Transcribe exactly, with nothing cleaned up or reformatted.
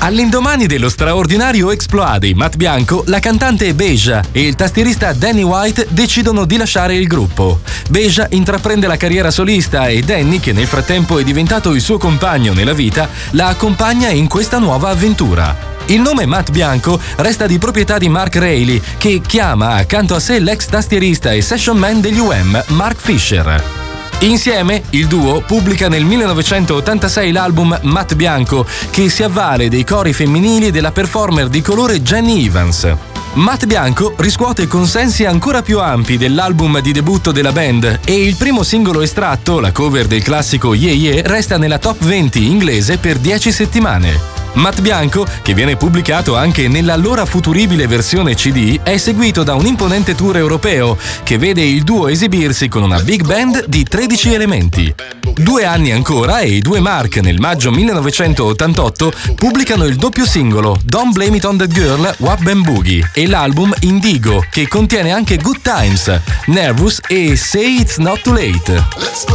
All'indomani dello straordinario exploit di Matt Bianco, la cantante Beja e il tastierista Danny White decidono di lasciare il gruppo. Beja intraprende la carriera solista e Danny, che nel frattempo è diventato il suo compagno nella vita, la accompagna in questa nuova avventura. Il nome Matt Bianco resta di proprietà di Mark Reilly, che chiama accanto a sé l'ex tastierista e session man degli U M, Mark Fisher. Insieme, il duo pubblica nel millenovecentottantasei l'album Matt Bianco, che si avvale dei cori femminili della performer di colore Jenny Evans. Matt Bianco riscuote consensi ancora più ampi dell'album di debutto della band e il primo singolo estratto, la cover del classico Yeah Yeah, resta nella top venti inglese per dieci settimane. Matt Bianco, che viene pubblicato anche nell'allora futuribile versione C D, è seguito da un imponente tour europeo che vede il duo esibirsi con una big band di tredici elementi. Due anni ancora e i due Mark nel maggio millenovecentottantotto pubblicano il doppio singolo Don't Blame It on That Girl, Wap and Boogie e l'album Indigo, che contiene anche Good Times, Nervous e Say It's Not Too Late.